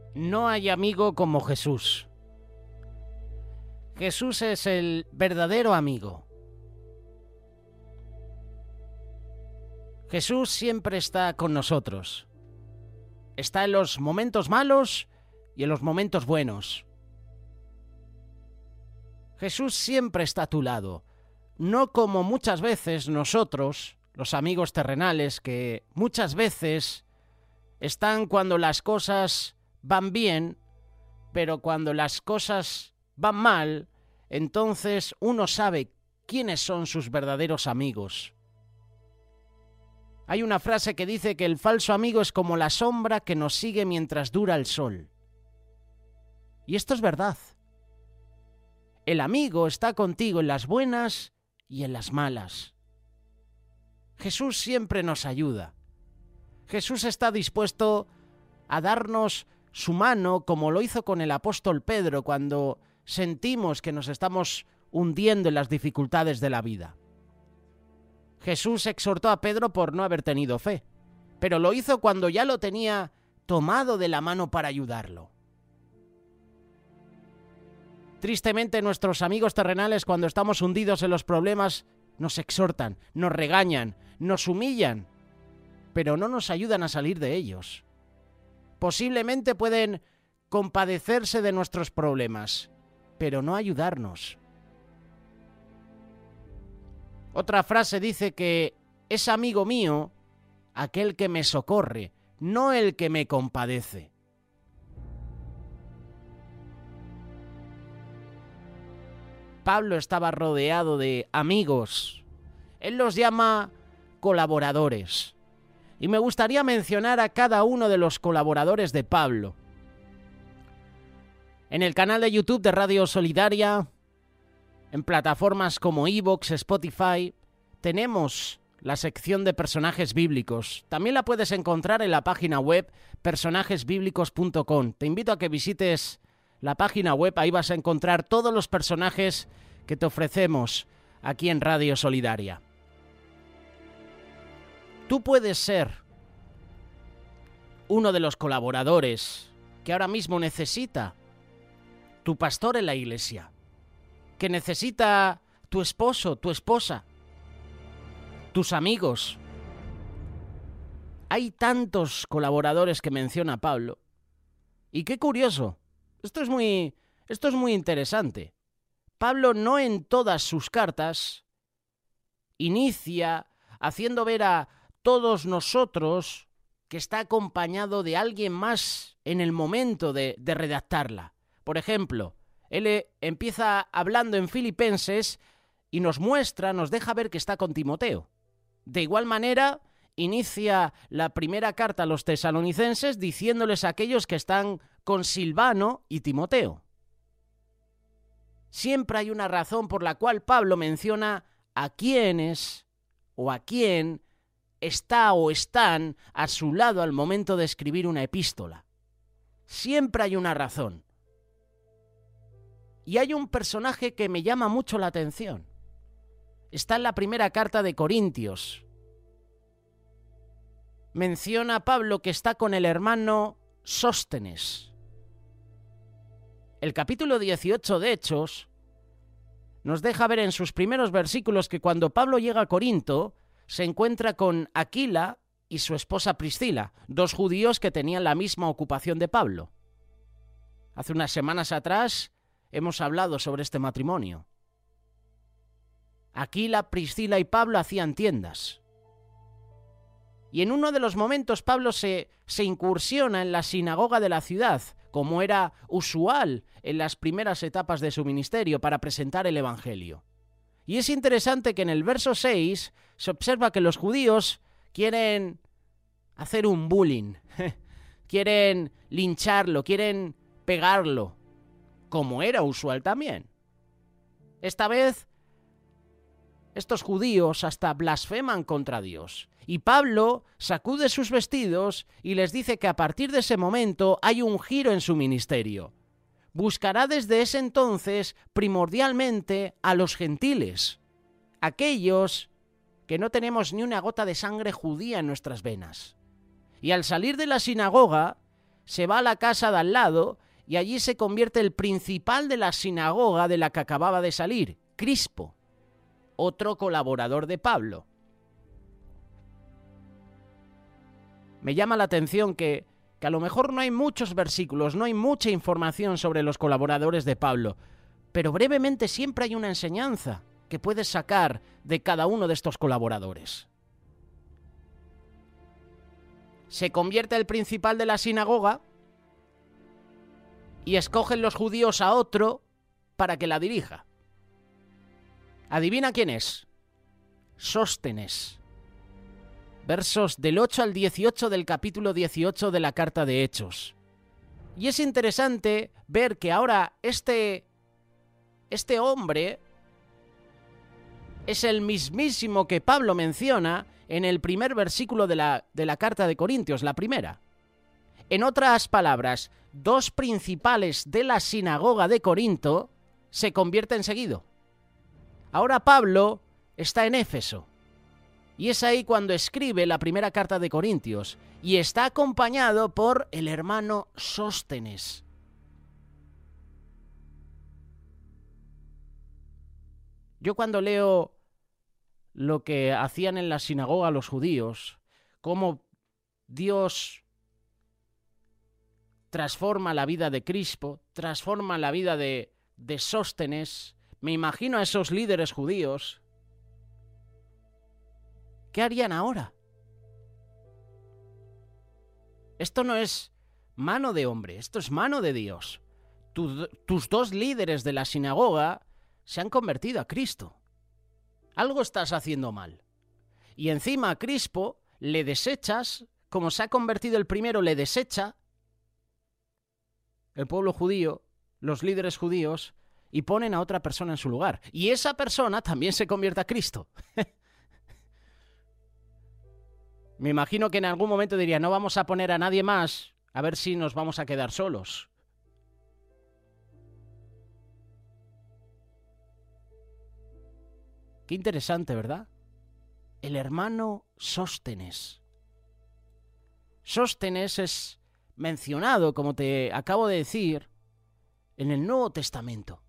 No hay amigo como Jesús. Jesús es el verdadero amigo. Jesús siempre está con nosotros. Está en los momentos malos y en los momentos buenos. Jesús siempre está a tu lado, no como muchas veces nosotros, los amigos terrenales, que muchas veces están cuando las cosas van bien, pero cuando las cosas van mal, entonces uno sabe quiénes son sus verdaderos amigos. Hay una frase que dice que el falso amigo es como la sombra que nos sigue mientras dura el sol. Y esto es verdad. El amigo está contigo en las buenas y en las malas. Jesús siempre nos ayuda. Jesús está dispuesto a darnos su mano como lo hizo con el apóstol Pedro cuando sentimos que nos estamos hundiendo en las dificultades de la vida. Jesús exhortó a Pedro por no haber tenido fe, pero lo hizo cuando ya lo tenía tomado de la mano para ayudarlo. Tristemente, nuestros amigos terrenales, cuando estamos hundidos en los problemas, nos exhortan, nos regañan, nos humillan, pero no nos ayudan a salir de ellos. Posiblemente pueden compadecerse de nuestros problemas, pero no ayudarnos. Otra frase dice que es amigo mío aquel que me socorre, no el que me compadece. Pablo estaba rodeado de amigos. Él los llama colaboradores. Y me gustaría mencionar a cada uno de los colaboradores de Pablo. En el canal de YouTube de Radio Solidaria, en plataformas como iVoox, Spotify, tenemos la sección de personajes bíblicos. También la puedes encontrar en la página web personajesbiblicos.com. Te invito a que visites la página web, ahí vas a encontrar todos los personajes que te ofrecemos aquí en Radio Solidaria. Tú puedes ser uno de los colaboradores que ahora mismo necesita tu pastor en la iglesia, que necesita tu esposo, tu esposa, tus amigos. Hay tantos colaboradores que menciona Pablo. Y qué curioso, esto es muy interesante. Pablo no en todas sus cartas inicia haciendo ver a todos nosotros que está acompañado de alguien más en el momento de redactarla. Por ejemplo, él empieza hablando en Filipenses y nos deja ver que está con Timoteo. De igual manera, inicia la primera carta a los tesalonicenses diciéndoles a aquellos que están con Silvano y Timoteo. Siempre hay una razón por la cual Pablo menciona a quiénes o a quién está o están a su lado al momento de escribir una epístola. Siempre hay una razón. Y hay un personaje que me llama mucho la atención. Está en la primera carta de Corintios. Menciona a Pablo que está con el hermano Sóstenes. El capítulo 18 de Hechos nos deja ver en sus primeros versículos que cuando Pablo llega a Corinto, se encuentra con Aquila y su esposa Priscila, dos judíos que tenían la misma ocupación de Pablo. Hace unas semanas atrás hemos hablado sobre este matrimonio. Aquila, Priscila y Pablo hacían tiendas. Y en uno de los momentos Pablo se incursiona en la sinagoga de la ciudad, como era usual en las primeras etapas de su ministerio, para presentar el evangelio. Y es interesante que en el verso 6 se observa que los judíos quieren hacer un bullying, quieren lincharlo, quieren pegarlo, como era usual también. Esta vez, estos judíos hasta blasfeman contra Dios. Y Pablo sacude sus vestidos y les dice que a partir de ese momento hay un giro en su ministerio. Buscará desde ese entonces primordialmente a los gentiles, aquellos que no tenemos ni una gota de sangre judía en nuestras venas. Y al salir de la sinagoga, se va a la casa de al lado y allí se convierte el principal de la sinagoga de la que acababa de salir, Crispo, otro colaborador de Pablo. Me llama la atención que a lo mejor no hay muchos versículos, no hay mucha información sobre los colaboradores de Pablo, pero brevemente siempre hay una enseñanza que puedes sacar de cada uno de estos colaboradores. Se convierte el principal de la sinagoga y escogen los judíos a otro para que la dirija. ¿Adivina quién es? Sóstenes. Versos del 8 al 18 del capítulo 18 de la carta de Hechos. Y es interesante ver que ahora este hombre es el mismísimo que Pablo menciona en el primer versículo de la carta de Corintios, la primera. En otras palabras, dos principales de la sinagoga de Corinto se convierten seguido. Ahora Pablo está en Éfeso. Y es ahí cuando escribe la primera carta de Corintios, y está acompañado por el hermano Sóstenes. Yo cuando leo lo que hacían en la sinagoga los judíos, cómo Dios transforma la vida de Crispo, transforma la vida de Sóstenes, me imagino a esos líderes judíos. ¿Qué harían ahora? Esto no es mano de hombre, esto es mano de Dios. Tus dos líderes de la sinagoga se han convertido a Cristo. Algo estás haciendo mal. Y encima a Crispo le desechas, como se ha convertido el primero, le desecha el pueblo judío, los líderes judíos, y ponen a otra persona en su lugar. Y esa persona también se convierte a Cristo. Me imagino que en algún momento diría, no vamos a poner a nadie más, a ver si nos vamos a quedar solos. Qué interesante, ¿verdad? El hermano Sóstenes. Sóstenes es mencionado, como te acabo de decir, en el Nuevo Testamento.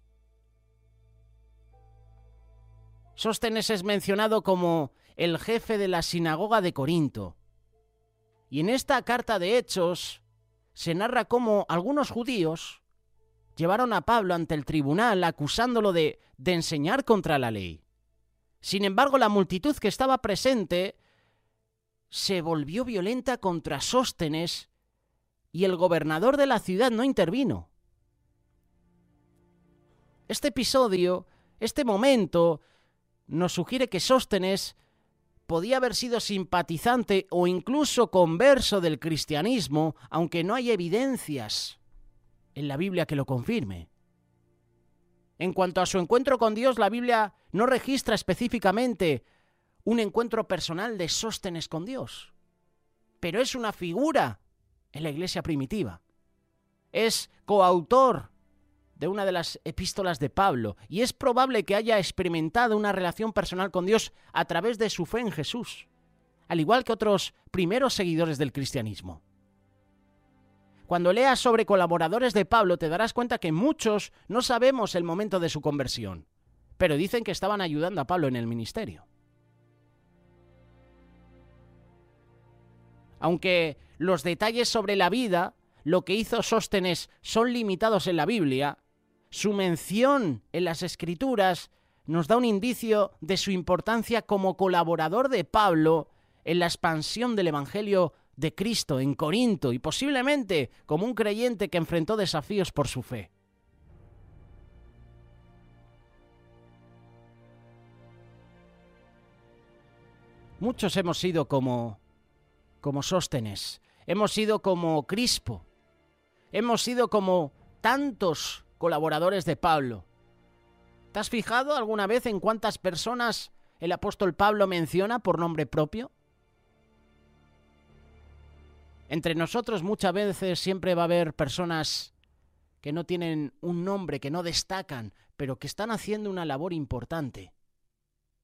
Sóstenes es mencionado como el jefe de la sinagoga de Corinto. Y en esta carta de Hechos se narra cómo algunos judíos llevaron a Pablo ante el tribunal acusándolo de enseñar contra la ley. Sin embargo, la multitud que estaba presente se volvió violenta contra Sóstenes y el gobernador de la ciudad no intervino. Este episodio, este momento, nos sugiere que Sóstenes podía haber sido simpatizante o incluso converso del cristianismo, aunque no hay evidencias en la Biblia que lo confirme. En cuanto a su encuentro con Dios, la Biblia no registra específicamente un encuentro personal de Sóstenes con Dios, pero es una figura en la iglesia primitiva. Es coautor de una de las epístolas de Pablo, y es probable que haya experimentado una relación personal con Dios a través de su fe en Jesús, al igual que otros primeros seguidores del cristianismo. Cuando leas sobre colaboradores de Pablo te darás cuenta que muchos no sabemos el momento de su conversión, pero dicen que estaban ayudando a Pablo en el ministerio. Aunque los detalles sobre la vida, lo que hizo Sóstenes, son limitados en la Biblia, su mención en las Escrituras nos da un indicio de su importancia como colaborador de Pablo en la expansión del Evangelio de Cristo en Corinto y posiblemente como un creyente que enfrentó desafíos por su fe. Muchos hemos sido como Sóstenes, hemos sido como Crispo, hemos sido como tantos colaboradores de Pablo. ¿Te has fijado alguna vez en cuántas personas el apóstol Pablo menciona por nombre propio? Entre nosotros muchas veces siempre va a haber personas que no tienen un nombre, que no destacan, pero que están haciendo una labor importante.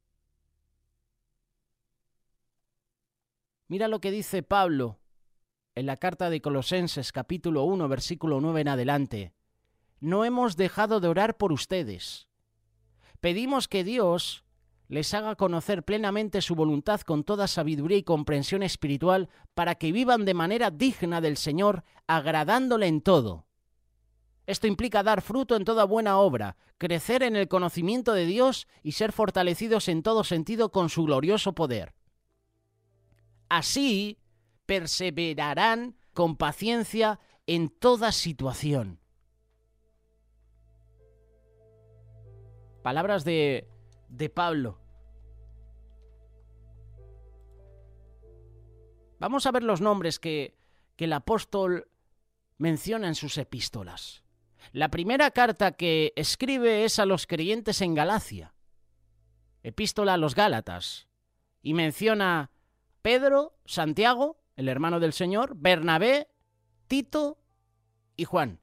Mira lo que dice Pablo en la carta de Colosenses capítulo 1, versículo 9 en adelante: no hemos dejado de orar por ustedes. Pedimos que Dios les haga conocer plenamente su voluntad con toda sabiduría y comprensión espiritual para que vivan de manera digna del Señor, agradándole en todo. Esto implica dar fruto en toda buena obra, crecer en el conocimiento de Dios y ser fortalecidos en todo sentido con su glorioso poder. Así perseverarán con paciencia en toda situación. Palabras de Pablo. Vamos a ver los nombres que el apóstol menciona en sus epístolas. La primera carta que escribe es a los creyentes en Galacia, epístola a los Gálatas, y menciona Pedro, Santiago, el hermano del Señor, Bernabé, Tito y Juan.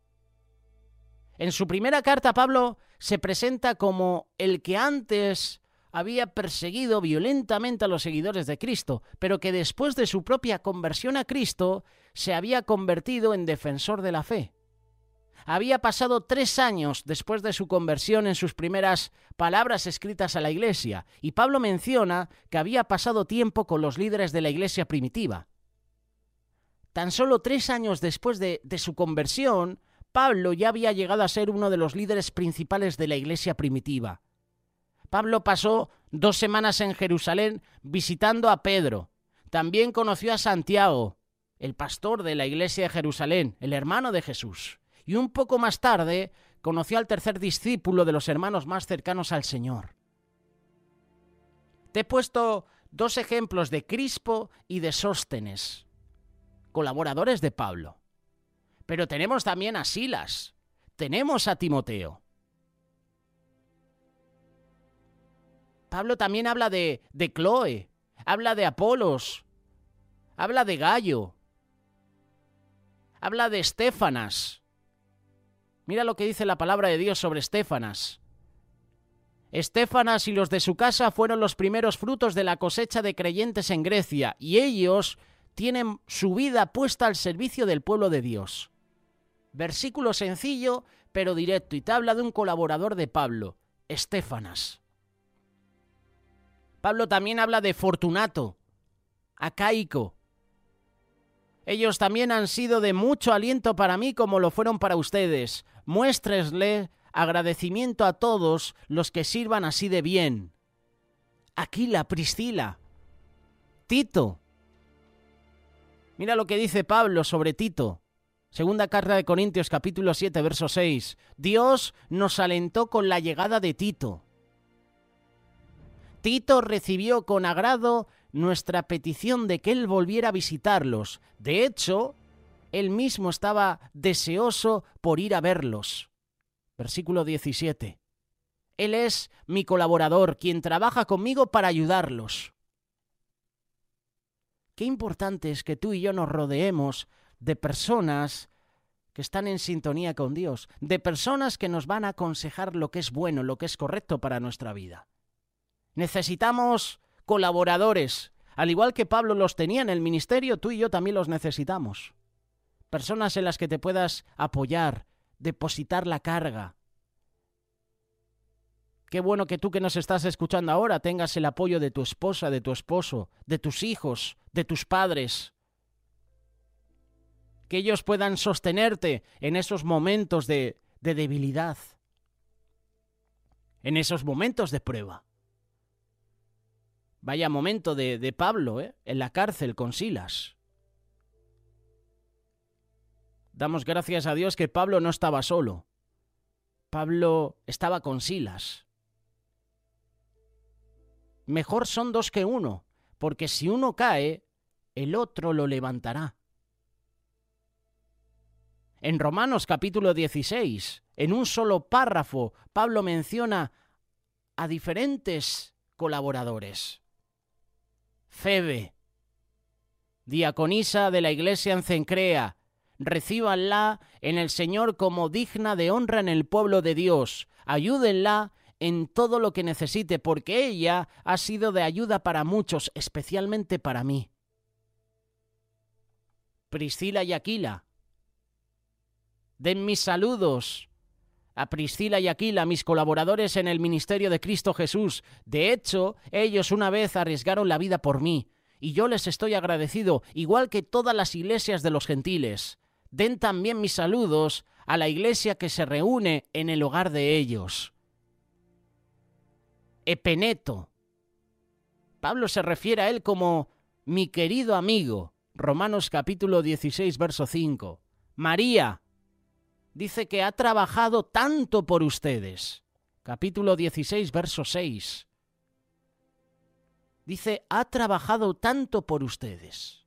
En su primera carta, Pablo se presenta como el que antes había perseguido violentamente a los seguidores de Cristo, pero que después de su propia conversión a Cristo se había convertido en defensor de la fe. Había pasado 3 años después de su conversión en sus primeras palabras escritas a la iglesia, y Pablo menciona que había pasado tiempo con los líderes de la iglesia primitiva. Tan solo 3 años después de su conversión, Pablo ya había llegado a ser uno de los líderes principales de la iglesia primitiva. Pablo pasó 2 semanas en Jerusalén visitando a Pedro. También conoció a Santiago, el pastor de la iglesia de Jerusalén, el hermano de Jesús. Y un poco más tarde conoció al tercer discípulo de los hermanos más cercanos al Señor. Te he puesto 2 ejemplos de Crispo y de Sóstenes, colaboradores de Pablo. Pero tenemos también a Silas, tenemos a Timoteo. Pablo también habla de Cloe, habla de Apolos, habla de Gayo, habla de Estéfanas. Mira lo que dice la palabra de Dios sobre Estéfanas. Estéfanas y los de su casa fueron los primeros frutos de la cosecha de creyentes en Grecia, y ellos tienen su vida puesta al servicio del pueblo de Dios. Versículo sencillo, pero directo, y te habla de un colaborador de Pablo, Estéfanas. Pablo también habla de Fortunato, Acaico. Ellos también han sido de mucho aliento para mí como lo fueron para ustedes. Muéstresle agradecimiento a todos los que sirvan así de bien. Aquila, Priscila, Tito. Mira lo que dice Pablo sobre Tito. Segunda carta de Corintios, capítulo 7, verso 6. Dios nos alentó con la llegada de Tito. Tito recibió con agrado nuestra petición de que él volviera a visitarlos. De hecho, él mismo estaba deseoso por ir a verlos. Versículo 17. Él es mi colaborador, quien trabaja conmigo para ayudarlos. Qué importante es que tú y yo nos rodeemos de personas que están en sintonía con Dios, de personas que nos van a aconsejar lo que es bueno, lo que es correcto para nuestra vida. Necesitamos colaboradores. Al igual que Pablo los tenía en el ministerio, tú y yo también los necesitamos. Personas en las que te puedas apoyar, depositar la carga. Qué bueno que tú que nos estás escuchando ahora tengas el apoyo de tu esposa, de tu esposo, de tus hijos, de tus padres. Que ellos puedan sostenerte en esos momentos de debilidad, en esos momentos de prueba. Vaya momento de Pablo, en la cárcel con Silas. Damos gracias a Dios que Pablo no estaba solo. Pablo estaba con Silas. Mejor son 2 que 1, porque si uno cae, el otro lo levantará. En Romanos capítulo 16, en un solo párrafo, Pablo menciona a diferentes colaboradores. Febe, diaconisa de la iglesia en Cencrea, recíbanla en el Señor como digna de honra en el pueblo de Dios. Ayúdenla en todo lo que necesite, porque ella ha sido de ayuda para muchos, especialmente para mí. Priscila y Aquila. Den mis saludos a Priscila y Aquila, mis colaboradores en el ministerio de Cristo Jesús. De hecho, ellos una vez arriesgaron la vida por mí, y yo les estoy agradecido, igual que todas las iglesias de los gentiles. Den también mis saludos a la iglesia que se reúne en el hogar de ellos. Epeneto. Pablo se refiere a él como mi querido amigo. Romanos capítulo 16, verso 5. María dice que ha trabajado tanto por ustedes. Capítulo 16, verso 6. Dice, ha trabajado tanto por ustedes.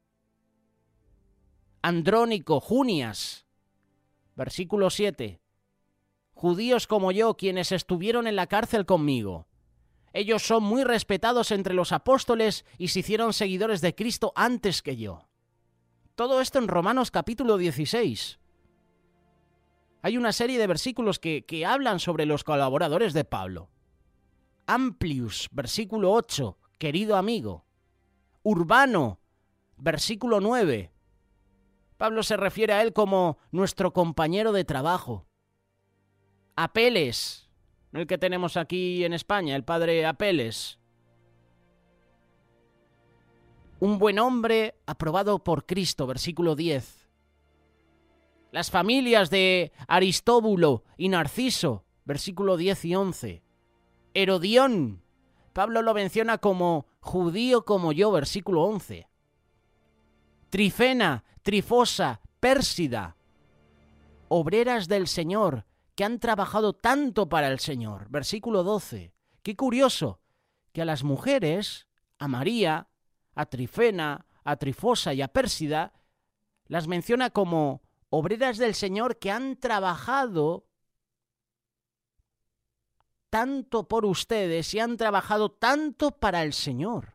Andrónico, Junias, versículo 7. Judíos como yo, quienes estuvieron en la cárcel conmigo. Ellos son muy respetados entre los apóstoles y se hicieron seguidores de Cristo antes que yo. Todo esto en Romanos capítulo 16. Hay una serie de versículos que hablan sobre los colaboradores de Pablo. Amplius, versículo 8, querido amigo. Urbano, versículo 9. Pablo se refiere a él como nuestro compañero de trabajo. Apeles, el que tenemos aquí en España, el padre Apeles. Un buen hombre aprobado por Cristo, versículo 10. Las familias de Aristóbulo y Narciso, versículo 10 y 11. Herodión, Pablo lo menciona como judío como yo, versículo 11. Trifena, Trifosa, Pérsida, obreras del Señor, que han trabajado tanto para el Señor, versículo 12. Qué curioso que a las mujeres, a María, a Trifena, a Trifosa y a Pérsida, las menciona como obreras del Señor que han trabajado tanto por ustedes y han trabajado tanto para el Señor.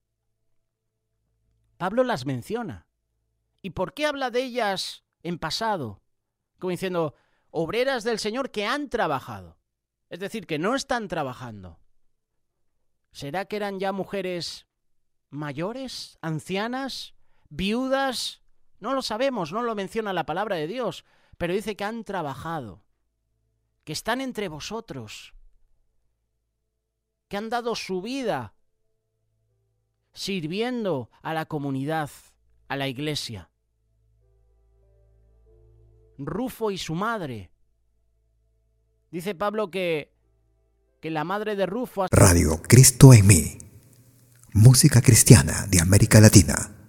Pablo las menciona. ¿Y por qué habla de ellas en pasado? Como diciendo, obreras del Señor que han trabajado. Es decir, que no están trabajando. ¿Será que eran ya mujeres mayores, ancianas, viudas? No lo sabemos, no lo menciona la palabra de Dios, pero dice que han trabajado, que están entre vosotros, que han dado su vida sirviendo a la comunidad, a la iglesia. Rufo y su madre. Dice Pablo que la madre de Rufo... Radio Cristo en mí. Música cristiana de América Latina.